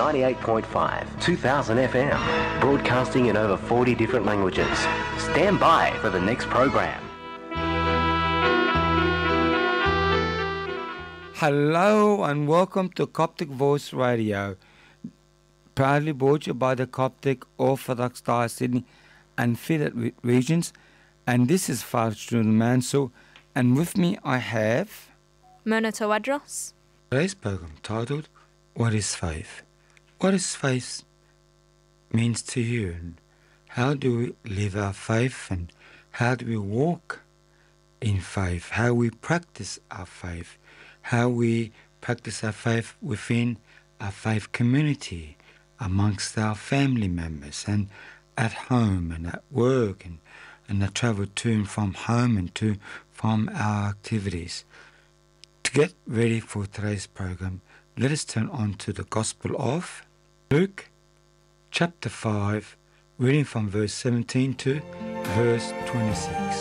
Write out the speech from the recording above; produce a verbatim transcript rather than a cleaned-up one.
ninety-eight point five, two thousand F M, broadcasting in over forty different languages. Stand by for the next program. Hello and welcome to Coptic Voice Radio, proudly brought to you by the Coptic Orthodox Diocese Sydney and Fidat regions. And this is Father Julian Mansell, and with me I have Mona Tawadros. Today's program titled What is Faith? What is faith means to you, and how do we live our faith, and how do we walk in faith, how we practice our faith, how we practice our faith within our faith community, amongst our family members, and at home and at work, and, and the travel to and from home and to from our activities. To get ready for today's program, let us turn on to the Gospel of Luke, chapter five, reading from verse seventeen to verse twenty-six.